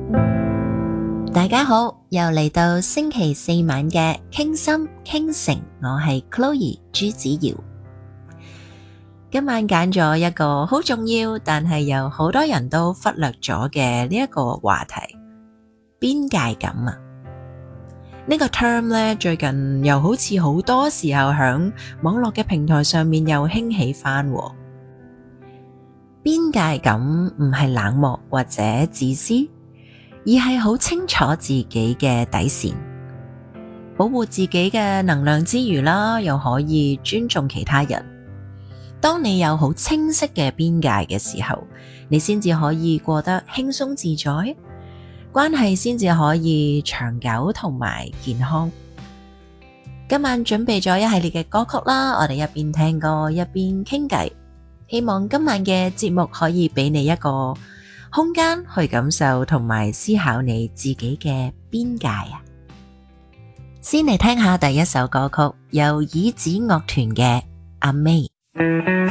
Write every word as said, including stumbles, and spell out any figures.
大家好，又嚟到星期四晚嘅傾心傾城，我係 Chloe 朱子瑤。今晚揀咗一個好重要，但係有好多人都忽略咗嘅呢一個話題，邊界感啊！呢個 term 咧，最近又好似好多時候響網絡嘅平台上面又興起返。邊界感唔係冷漠或者自私，而係好清楚自己嘅底線，保護自己嘅能量之餘啦，又可以尊重其他人。當你有好清晰嘅邊界嘅時候，你先至可以過得輕鬆自在，關係先至可以長久同埋健康。今晚準備咗一系列嘅歌曲啦，我哋一邊聽歌一邊傾偈，希望今晚嘅節目可以俾你一個空間去感受同埋思考你自己嘅邊界啊！先嚟聽下第一首歌曲，由椅子樂團嘅阿妹。